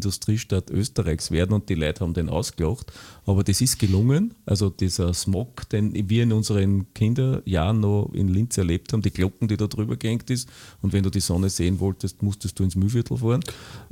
Industriestadt Österreichs werden und die Leute haben den ausgelacht. Aber das ist gelungen. Also dieser Smog, den wir in unseren Kinderjahren noch in Linz erlebt haben, die Glocken, die da drüber gehängt ist. Und wenn du die Sonne sehen wolltest, musstest du ins Mühlviertel fahren.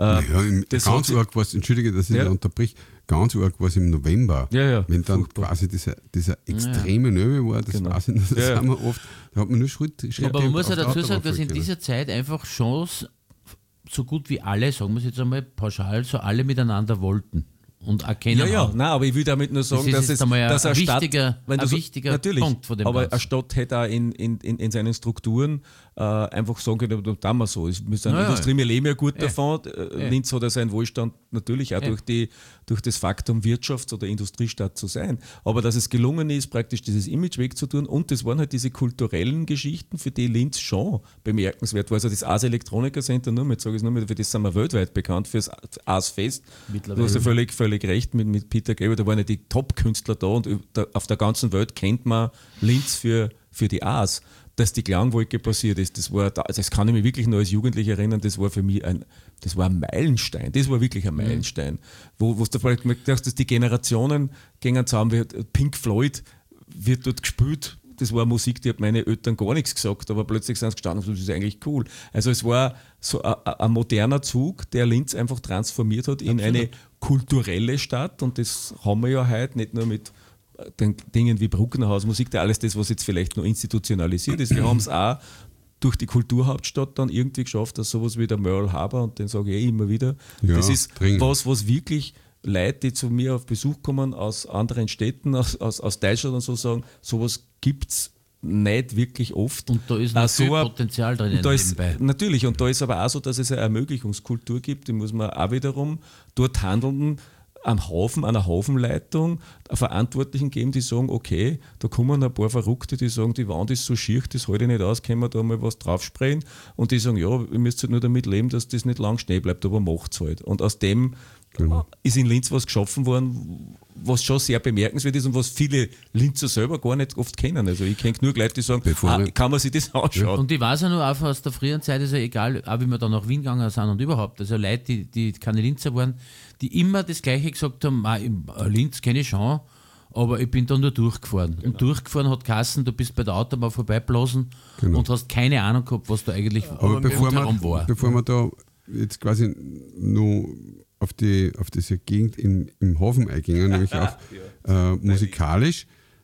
Ganz arg was, entschuldige, dass ich da unterbrich, ganz arg was im November, wenn dann furchtbar. Quasi dieser extreme Nöbe war, das weiß ich nicht, das haben wir oft, da hat man nur Schritt. Aber man muss ja dazu sagen, dass in dieser Zeit einfach Chance so gut wie alle, sagen wir es jetzt einmal pauschal, so alle miteinander wollten und erkennen. Nein, aber ich will damit nur sagen, dass es ein dass wichtiger natürlich, Punkt von dem aber Ganzen. eine Stadt hätte auch in seinen Strukturen einfach sagen können, da wir so. Wir sind Industrie, wir leben ja gut davon. Linz hat ja seinen Wohlstand natürlich auch durch das Faktum Wirtschafts- oder Industriestadt zu sein. Aber dass es gelungen ist, praktisch dieses Image wegzutun, und das waren halt diese kulturellen Geschichten, für die Linz schon bemerkenswert war. Also das Ars Electronica Center, sage ich es nur mit, für das sind wir weltweit bekannt, fürs Ars Fest. Du hast ja völlig recht mit Peter Gabriel, da waren ja die Top-Künstler da, und auf der ganzen Welt kennt man Linz für die Ars. Dass die Klangwolke passiert ist, das kann ich mich wirklich nur als Jugendlicher erinnern, das war für mich ein Meilenstein, das war wirklich ein Meilenstein, wo du vielleicht gedacht, dass die Generationen gehen zusammen, Pink Floyd wird dort gespielt, das war Musik, die hat meine Eltern gar nichts gesagt, aber plötzlich sind sie gestanden und das ist eigentlich cool. Also es war so ein moderner Zug, der Linz einfach transformiert hat in eine kulturelle Stadt, und das haben wir ja heute nicht nur mit den Dingen wie Brucknerhausmusik, alles das, was jetzt vielleicht noch institutionalisiert ist. Wir haben es auch durch die Kulturhauptstadt dann irgendwie geschafft, dass sowas wie der Merle Harbour, und den sage ich immer wieder, das ist was wirklich Leute, die zu mir auf Besuch kommen aus anderen Städten, aus Deutschland und so, sagen, sowas gibt es nicht wirklich oft. Und da ist noch viel Potenzial drin. Natürlich, und da ist aber auch so, dass es eine Ermöglichungskultur gibt, die muss man auch wiederum dort Handelnden am Haufen, einer Haufenleitung Verantwortlichen geben, die sagen, okay, da kommen ein paar Verrückte, die sagen, die Wand ist so schier, das halte ich nicht aus, können wir da mal was draufsprayen? Und die sagen, ja, ihr müsst halt nur damit leben, dass das nicht lang Schnee bleibt, aber macht es halt. Und aus dem ist in Linz was geschaffen worden, was schon sehr bemerkenswert ist und was viele Linzer selber gar nicht oft kennen. Also ich kenne nur Leute, die sagen, kann man sich das anschauen. Und ich weiß ja nur auch aus der früheren Zeit, ist ja egal, auch wie wir dann nach Wien gegangen sind und überhaupt, also Leute, die keine Linzer waren, die immer das Gleiche gesagt haben, Linz kenne ich schon, aber ich bin da nur durchgefahren. Genau. Und durchgefahren hat geheißen, du bist bei der Autobahn vorbeiblasen und hast keine Ahnung gehabt, was da eigentlich war. Bevor wir da jetzt quasi nur auf diese Gegend im Hafen eingingen, nämlich auch musikalisch.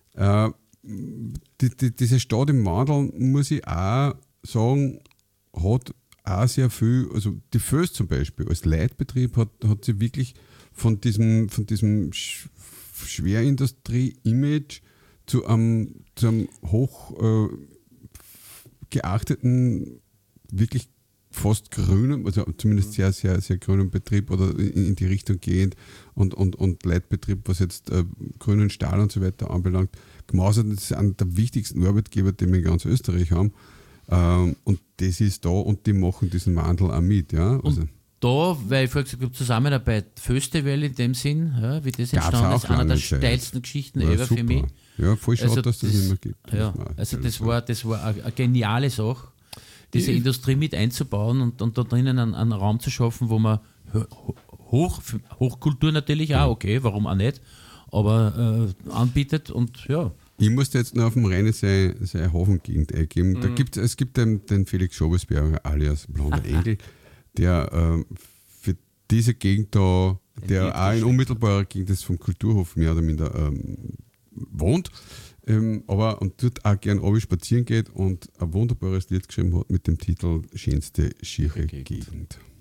Diese Stadt im Wandel, muss ich auch sagen, hat auch sehr viel, also die Föß zum Beispiel als Leitbetrieb hat sie wirklich von diesem Schwerindustrie-Image zu einem hoch geachteten, wirklich fast grünen, also zumindest sehr, sehr, sehr grünen Betrieb oder in die Richtung gehend und Leitbetrieb, was jetzt grünen Stahl und so weiter anbelangt, gemausert. Das ist einer der wichtigsten Arbeitgeber, die wir in ganz Österreich haben. Und das ist da, und die machen diesen Wandel auch mit. Ja? Also und da, weil ich vorher gesagt habe, Zusammenarbeit Festival in dem Sinn, ja, wie das entstanden ist, einer der steilsten Geschichten ever für mich. Ja, voll schade, dass das nicht mehr gibt. Ja, also das war eine geniale Sache, diese Industrie mit einzubauen und da drinnen einen Raum zu schaffen, wo man Hochkultur natürlich auch, okay, warum auch nicht, aber anbietet und ja. Ich musste jetzt noch auf dem Rhein seine Hafengegend eingeben. Es gibt den Felix Schobesberger alias Blonder Engel, der für diese Gegend da, der auch in unmittelbarer Gegend des vom Kulturhof mehr oder minder wohnt, aber und dort auch gern runter spazieren geht und ein wunderbares Lied geschrieben hat mit dem Titel Schönste schiere Gegend.